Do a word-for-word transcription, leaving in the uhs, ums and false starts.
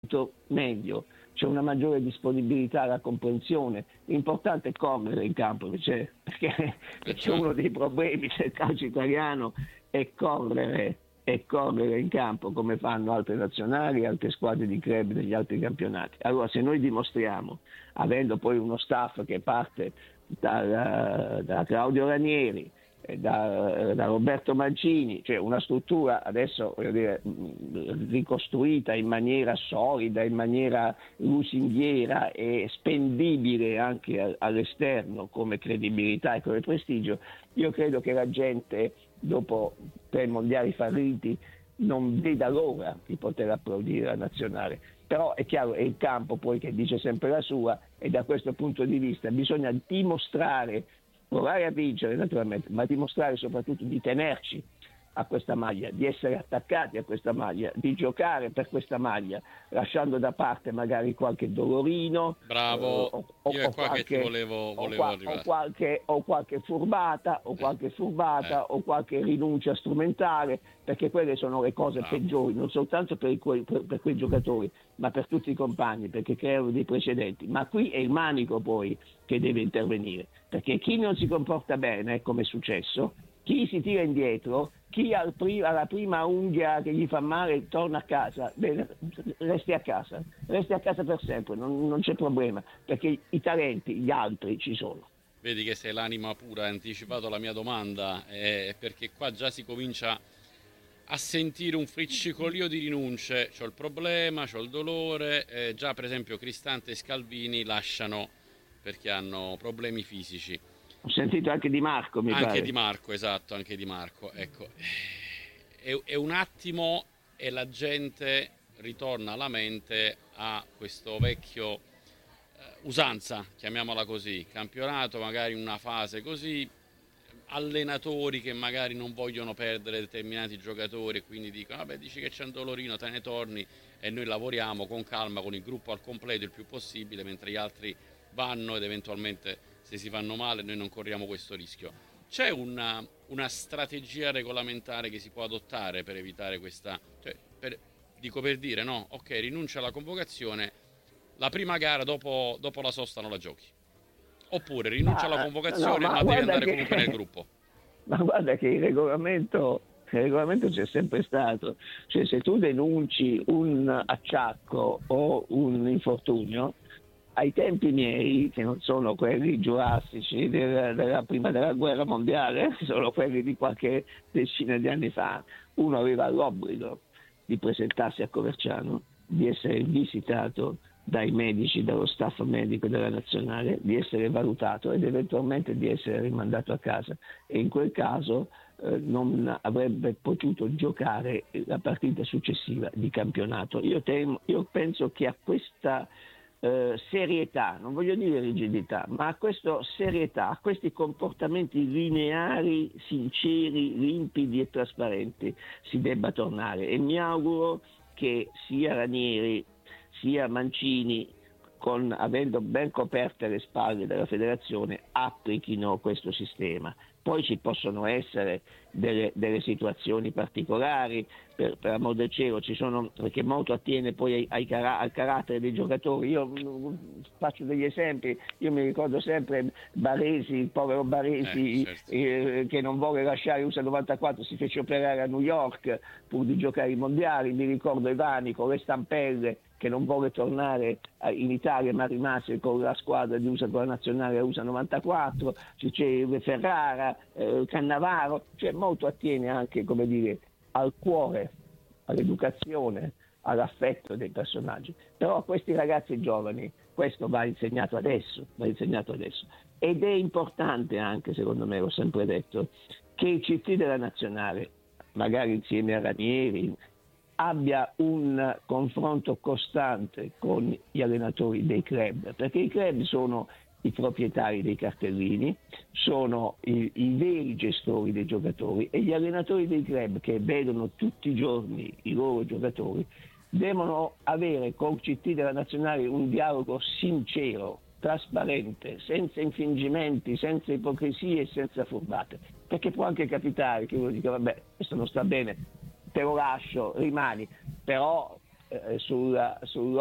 meglio, c'è una maggiore disponibilità alla comprensione. L'importante è correre in campo, perché, perché uno dei problemi del calcio italiano è correre, è correre in campo come fanno altre nazionali, altre squadre di club degli altri campionati. Allora, se noi dimostriamo, avendo poi uno staff che parte da, da Claudio Ranieri, Da, da Roberto Mancini, cioè una struttura adesso, voglio dire, ricostruita in maniera solida, in maniera lusinghiera e spendibile anche all'esterno come credibilità e come prestigio, io credo che la gente dopo tre mondiali falliti non veda l'ora di poter applaudire la nazionale. Però è chiaro, è il campo poi che dice sempre la sua, e da questo punto di vista bisogna dimostrare, provare a vincere naturalmente, ma dimostrare soprattutto di tenerci a questa maglia, di essere attaccati a questa maglia, di giocare per questa maglia, lasciando da parte magari qualche dolorino, bravo, eh, o, o, io è o qua qualche, che ti volevo, o, volevo qua, arrivare. o, qualche, o qualche furbata, o qualche furbata, eh. o qualche rinuncia strumentale, perché quelle sono le cose bravo. peggiori, non soltanto per, i, per, per quei giocatori, ma per tutti i compagni, perché creano dei precedenti. Ma qui è il manico poi che deve intervenire, perché chi non si comporta bene, come è successo, chi si tira indietro, chi al pri- alla prima unghia che gli fa male torna a casa, bene, resti a casa, resti a casa per sempre, non, non c'è problema, perché i talenti, gli altri ci sono. Vedi che sei l'anima pura, hai anticipato la mia domanda, eh, perché qua già si comincia a sentire un friccicolio di rinunce. C'ho il problema, c'ho il dolore, eh, già per esempio Cristante e Scalvini lasciano perché hanno problemi fisici. Ho sentito anche Di Marco, mi anche pare. Di Marco, esatto, anche Di Marco. Ecco, è, è un attimo e la gente ritorna alla mente a questo vecchio eh, usanza, chiamiamola così, campionato magari in una fase così, allenatori che magari non vogliono perdere determinati giocatori e quindi dicono vabbè, dici che c'è un dolorino, te ne torni e noi lavoriamo con calma con il gruppo al completo il più possibile, mentre gli altri vanno ed eventualmente se si fanno male noi non corriamo questo rischio. C'è una, una strategia regolamentare che si può adottare per evitare questa, cioè, per, dico per dire, no, ok, rinuncia alla convocazione, la prima gara dopo, dopo la sosta non la giochi, oppure rinuncia ma, alla convocazione no, ma, ma devi andare che, comunque nel gruppo. Ma guarda che il regolamento, il regolamento c'è sempre stato, cioè se tu denunci un acciacco o un infortunio, ai tempi miei, che non sono quelli giurassici della, della prima della guerra mondiale, sono quelli di qualche decina di anni fa, uno aveva l'obbligo di presentarsi a Coverciano, di essere visitato dai medici, dallo staff medico della nazionale, di essere valutato ed eventualmente di essere rimandato a casa, e in quel caso eh, non avrebbe potuto giocare la partita successiva di campionato. Io, temo, io penso che a questa Uh, serietà, non voglio dire rigidità, ma a questa serietà, a questi comportamenti lineari, sinceri, limpidi e trasparenti si debba tornare, e mi auguro che sia Ranieri sia Mancini, con, avendo ben coperte le spalle della federazione, applichino questo sistema. Poi ci possono essere delle, delle situazioni particolari, per, per amor del cielo, ci sono, perché molto attiene poi ai, ai cara, al carattere dei giocatori. Io mh, faccio degli esempi, io mi ricordo sempre Baresi, il povero Baresi, eh, certo. eh, che non vuole lasciare U S A novantaquattro, si fece operare a New York pur di giocare i mondiali. Mi ricordo Ivani con le stampelle, che non vuole tornare in Italia ma rimase con la squadra di U S A, con la nazionale a U S A novantaquattro, c'è Ferrara, eh, Cannavaro, cioè molto attiene anche, come dire, al cuore, all'educazione, all'affetto dei personaggi. Però a questi ragazzi giovani questo va insegnato adesso, va insegnato adesso. Ed è importante anche, secondo me, l'ho sempre detto, che il C T della nazionale, magari insieme a Ranieri, abbia un confronto costante con gli allenatori dei club, perché i club sono i proprietari dei cartellini, sono i, i veri gestori dei giocatori, e gli allenatori dei club, che vedono tutti i giorni i loro giocatori, devono avere col C T della nazionale un dialogo sincero, trasparente, senza infingimenti, senza ipocrisie e senza furbate, perché può anche capitare che uno dica vabbè, questo non sta bene, te lo lascio, rimani, però eh, sulla,